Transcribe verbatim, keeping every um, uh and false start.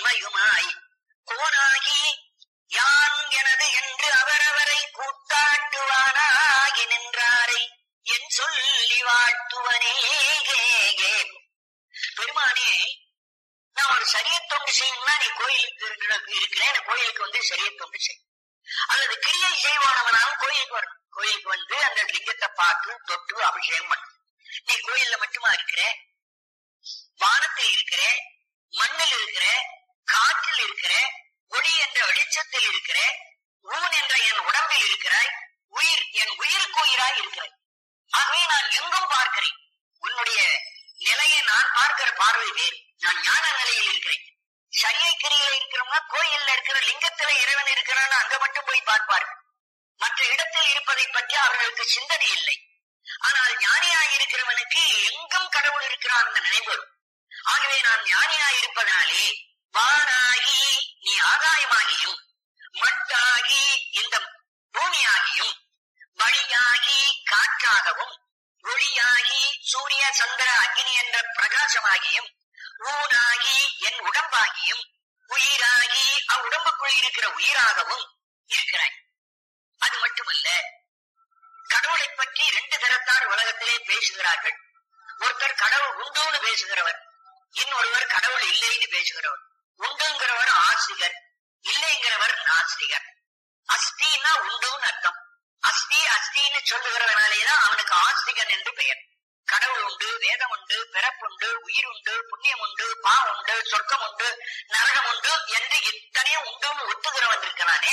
இம்மையுமாய் கோனாகி யான் எனது என்று அவரவரை கூத்தாட்டுவானாகி நின்றாரை என் சொல்லி வாழ்த்துவனே. பெருமானே, நான் ஒரு சரிய தொண்டு செய்யணும்னா நீ கோயிலுக்கு இருக்கிறேன், கோயிலுக்கு வந்து சரிய தொண்டு செய். அல்லது கிரியை செய்வானவனாலும் கோயிலுக்கு வரணும். கோயிலுக்கு வந்து அந்த லிங்கத்தை பார்த்து தொட்டு அபிஷேகம் பண்ணு. நீ கோயில்ல மட்டுமா இருக்கிற, வானத்தில் இருக்கிற, மண்ணில் இருக்கிற, காற்றில் இருக்கிற, ஒளி என்ற வெளிச்சத்தில் இருக்கிற, ஊன் என்ற என் உடம்பில் இருக்கிறாய், உயிர் என் உயிருக்கு உயிராய் இருக்கிறாய். ஆகவே நான் எங்கும் பார்க்கிறேன். உன்னுடைய நிலையை நான் பார்க்கிற பார்வை வேறு. நான் ஞான நிலையில் இருக்கிறேன். சரியை கிரியில இருக்கிறோம்னா கோயில்ல இருக்கிற லிங்கத்துல இறைவன் இருக்கிறான்னு அங்க மட்டும் போய் பார்ப்பார்கள். மற்ற இடத்தில் இருப்பதை பற்றி அவர்களுக்கு சிந்தனை இல்லை. ஆனால் ஞானியாய் இருக்கிறவனுக்கு எங்கும் கடவுள் இருக்கிறான் என்ற நினைவு வரும். ஆகவே நான் ஞானியாய் இருப்பதனாலே வானாகி நீ ஆகாயமாகியும், மட்டாகி இந்த பூமியாகியும், வழியாகி காற்றாகவும், ஒளியாகி சூரிய சந்திர அக்னி என்ற பிரகாசமாகியும், ஊனாகி என் உடம்பாகியும், உயிராகி அவ்வுடம்புக்குள் இருக்கிற உயிராகவும் இருக்கிறாய். அது மட்டுமல்ல, கடவுளை பற்றி இரண்டு தரத்தார் உலகத்திலே பேசுகிறார்கள். ஒருத்தர் கடவுள் உண்டுன்னு பேசுகிறவர், இன்னொருவர் கடவுள் இல்லைன்னு பேசுகிறவர். உண்டுங்கிறவர் ஆஸ்திகர், இல்லைங்கிறவர் நாஸ்திகர். அஸ்தினா உண்டுன்னு அர்த்தம். அஸ்தி அஸ்தின்னு சொல்லுகிறவனாலேதான் அவனுக்கு ஆஸ்திகன் என்று பெயர். கடவுள் உண்டு, வேதம் உண்டு, பிறப்புண்டு, உயிர் உண்டு, புண்ணியம் உண்டு, பா உண்டு, சொர்க்கம் உண்டு, நரகம் உண்டு என்று இத்தனையும் உண்டுன்னு ஒத்துகிறவன் இருக்கிறானே,